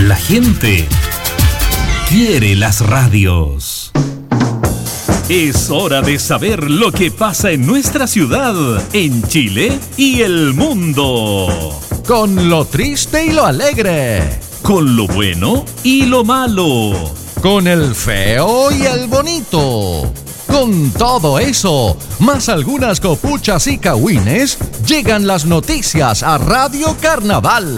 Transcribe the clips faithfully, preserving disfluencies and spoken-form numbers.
La gente quiere las radios. Es hora de saber lo que pasa en nuestra ciudad, en Chile y el mundo. Con lo triste y lo alegre. Con lo bueno y lo malo. Con el feo y el bonito. Con todo eso, más algunas copuchas y cagüines, llegan las noticias a Radio Carnaval.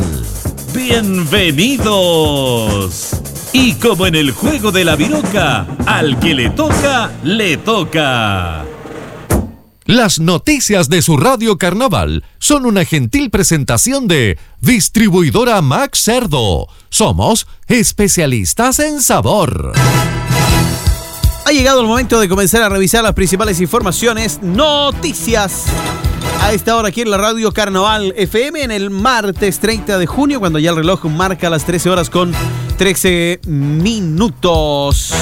¡Bienvenidos! Y como en el juego de la viroca, al que le toca, le toca. Las noticias de su Radio Carnaval son una gentil presentación de Distribuidora Max Cerdo. Somos especialistas en sabor. Ha llegado el momento de comenzar a revisar las principales informaciones, noticias. A esta hora aquí en la Radio Carnaval F M en el martes treinta de junio, cuando ya el reloj marca las trece horas con trece minutos.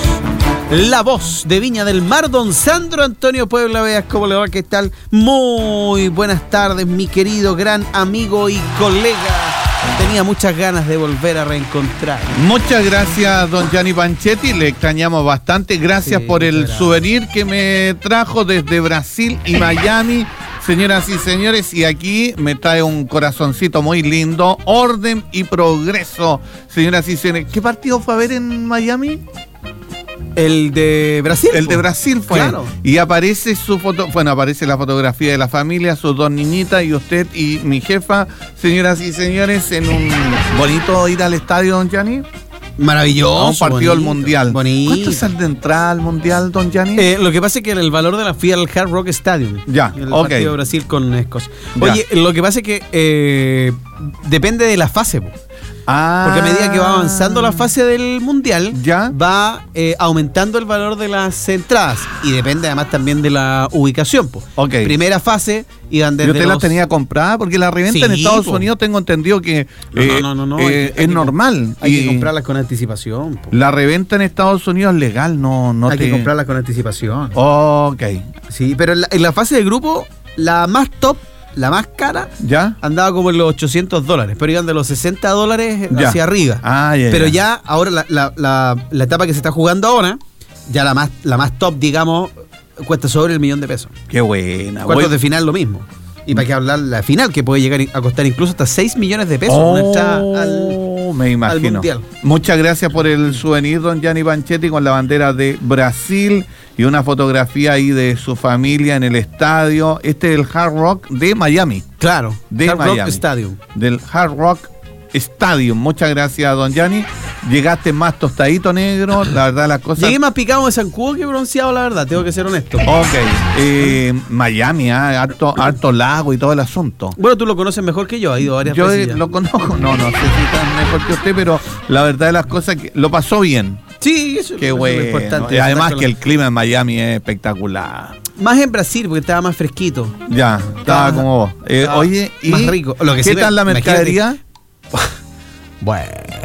La voz de Viña del Mar, don Sandro Antonio Puebla Veas, ¿cómo le va? ¿Qué tal? Muy buenas tardes, mi querido gran amigo y colega. Tenía muchas ganas de volver a reencontrar. Muchas gracias, don Gianni Panchetti, le extrañamos bastante. Gracias sí, por el gracias. souvenir que me trajo desde Brasil y Miami. Señoras y señores, y aquí me trae un corazoncito muy lindo. Orden y progreso, señoras y señores. ¿Qué partido fue a ver en Miami? El de Brasil. El de Brasil fue. Claro. Y aparece su foto, bueno, aparece la fotografía de la familia, sus dos niñitas y usted y mi jefa, señoras y señores, en un bonito ir al estadio, don Gianni. Maravilloso. A un partido del Mundial. Bonito. ¿Cuánto sale de entrada al Mundial, don Gianni? Eh, lo que pasa es que el valor de la fui al Hard Rock Stadium. Ya, el ok. partido de Brasil con Escos. Ya. Oye, lo que pasa es que eh, depende de la fase, po. Ah, Porque a medida que va avanzando la fase del Mundial, ¿ya? va eh, aumentando el valor de las entradas. Y depende además también de la ubicación, po. Ok. Primera fase iban desde ¿Y usted los... la tenía comprada? Porque la reventa Sí, en Estados po. Unidos tengo entendido que No, eh, no, no, no, eh, hay que- hay es que- normal. Hay Y que comprarlas con anticipación, po. la reventa en Estados Unidos es legal, no, no Hay te... que comprarlas con anticipación. Ok. Sí, pero en la, en la fase de grupo, la más top, la más cara, ¿Ya? andaba como en los ochocientos dólares, pero iban de los sesenta dólares Ya. hacia arriba. Ah, ya, Pero ya. ya, ahora la, la, la, la etapa que se está jugando ahora, ya la más, la más top, digamos, cuesta sobre el millón de pesos. Qué buena. Cuartos Voy- de final lo mismo. Y para qué hablar la final, que puede llegar a costar incluso hasta seis millones de pesos. Oh, una entrada al, me imagino. al Mundial. Muchas gracias por el souvenir, don Gianni Panchetti, con la bandera de Brasil y una fotografía ahí de su familia en el estadio. Este es el Hard Rock de Miami. Claro, De Hard Rock Miami. Stadium. Del Hard Rock Stadium. Muchas gracias, don Gianni. Llegaste más tostadito, negro. La verdad, las cosas... Llegué más picado de zancudo que bronceado, la verdad, tengo que ser honesto. Ok. Eh, Miami, ¿ah? harto, harto lago y todo el asunto. Bueno, tú lo conoces mejor que yo, ha ido varias Yo veces eh, ya. lo conozco, no, no sé si tan mejor que usted, pero la verdad de las cosas que lo pasó bien. Sí, eso, Qué eso bueno. es lo importante. Y además Estar que con el clima en Miami es espectacular. la- Más en Brasil, porque estaba más fresquito. Ya, estaba Estaba- como vos. Eh, estaba oye, ¿y más rico. Lo que qué sí me- tal la imagínate- mercadería? Bueno.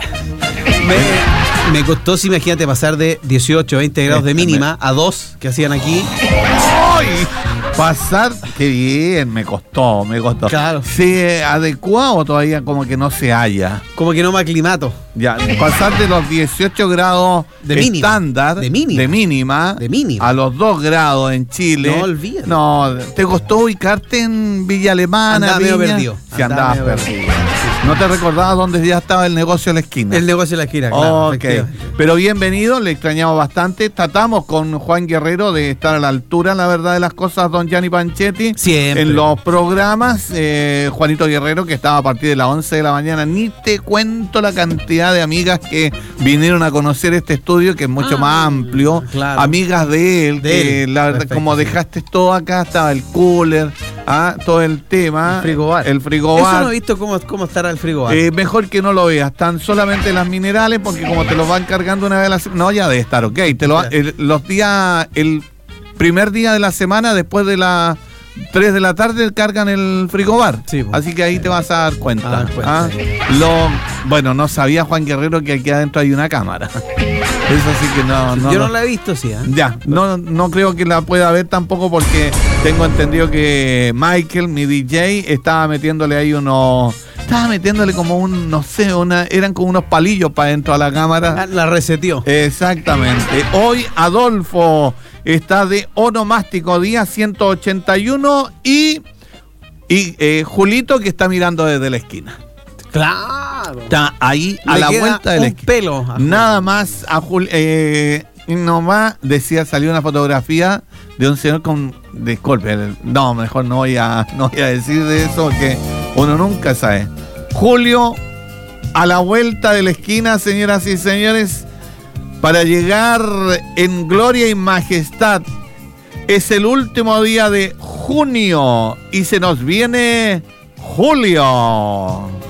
Me, me costó, sí, imagínate, pasar de dieciocho, veinte grados de mínima a dos que hacían aquí. ¡Ay! Pasar, qué bien, me costó, me costó. Claro. ¿Se adecua o todavía como que no se halla? Como que no me aclimato. Ya, pasar de los dieciocho grados De mínima. estándar, De mínima. de mínima, De mínima. a los dos grados en Chile. No, olvídate. No, ¿te costó ubicarte en Villa Alemana? Andaba medio Viña? perdido. Sí, Andaba andabas medio perdido. ¿No te recordabas dónde ya estaba el negocio de la esquina? El negocio de la esquina, claro. Ok, efectivamente. pero bienvenido, le extrañamos bastante. Tratamos con Juan Guerrero de estar a la altura, la verdad de las cosas, don Gianni Panchetti. Siempre. En los programas, eh, Juanito Guerrero, que estaba a partir de las once de la mañana. Ni te cuento la cantidad de amigas que vinieron a conocer este estudio, que es mucho Ah, más amplio. claro. Amigas de él, De que él. la verdad, Perfecto, como sí. dejaste todo acá, estaba el cooler, ah, todo el tema. El frigobar. El frigobar. Eso no he visto cómo, cómo estará el frigobar. Eh, mejor que no lo veas, tan solamente las minerales, porque como te los van cargando una vez a la semana, no, ya debe estar, ok, te lo, va- el- los días, el primer día de la semana, después de las tres de la tarde, cargan el frigobar, Sí, po. así que ahí te vas a dar cuenta. A dar cuenta, ¿ah? sí. Lo, bueno, no sabía Juan Guerrero que aquí adentro hay una cámara, eso sí que no, no, Yo no. no la he visto, sí. ¿eh? Ya, no, no creo que la pueda ver tampoco porque tengo entendido que Michael, mi D J, estaba metiéndole ahí unos estaba metiéndole como un, no sé, una, eran como unos palillos para dentro a la cámara. La reseteó. Exactamente. Hoy Adolfo está de onomástico, día ciento ochenta y uno, y, y eh, Julito, que está mirando desde la esquina. Claro. Está ahí a Le la queda vuelta de la un esquina. pelo a Julio. Nada más a Jul eh, nomás decía, salió una fotografía de un señor con, disculpe, no, mejor no voy a, no voy a decir de eso, que uno nunca sabe. Julio, a la vuelta de la esquina, señoras y señores, para llegar en gloria y majestad. Es el último día de junio y se nos viene julio.